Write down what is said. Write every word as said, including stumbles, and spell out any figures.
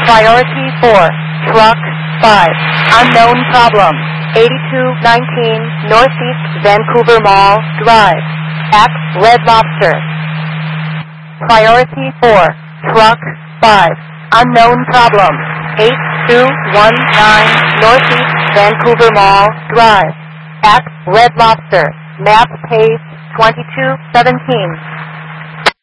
Priority four, Truck five, unknown problem, eighty-two nineteen Northeast Vancouver Mall Drive, at Red Lobster. Priority four, Truck five, unknown problem, eight two one nine Northeast Vancouver Mall Drive, at Red Lobster, map page twenty-two seventeen.